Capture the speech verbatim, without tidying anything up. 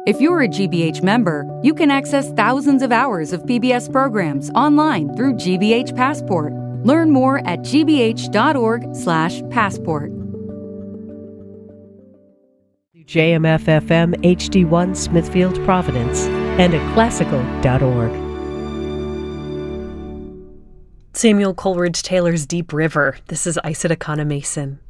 If you're a G B H member, you can access thousands of hours of P B S programs online through G B H Passport. Learn more at g b h dot org slash passport. J M F F M H D one Smithfield, Providence, and at classical dot org. Samuel Coleridge Taylor's Deep River. This is Isaac Akana Mason.